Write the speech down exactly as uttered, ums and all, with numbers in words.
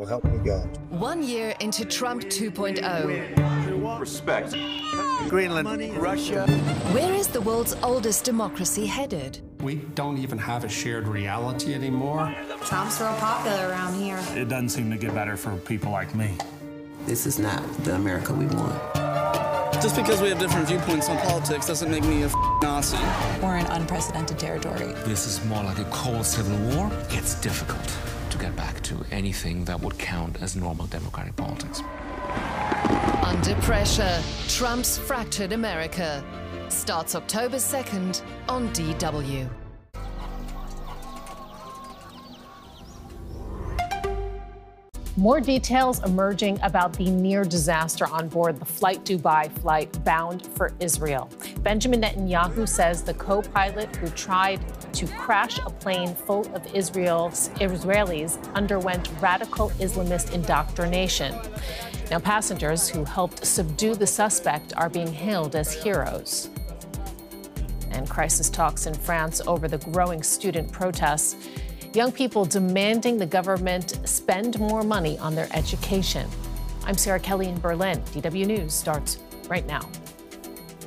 So help me God. One year into Trump two point oh. Respect. Greenland, Russia. Where is the world's oldest democracy headed? We don't even have a shared reality anymore. Trump's real popular around here. It doesn't seem to get better for people like me. This is not the America we want. Just because we have different viewpoints on politics doesn't make me a Nazi. We're in unprecedented territory. This is more like a cold civil war. It's difficult to get back to anything that would count as normal democratic politics. Under pressure, Trump's fractured America. Starts October second on D W. More details emerging about the near disaster on board the Flight Dubai flight bound for Israel. Benjamin Netanyahu says the co-pilot who tried to crash a plane full of Israel's Israelis underwent radical Islamist indoctrination. Now, passengers who helped subdue the suspect are being hailed as heroes. And crisis talks in France over the growing student protests. Young people demanding the government spend more money on their education. I'm Sarah Kelly in Berlin. D W News starts right now.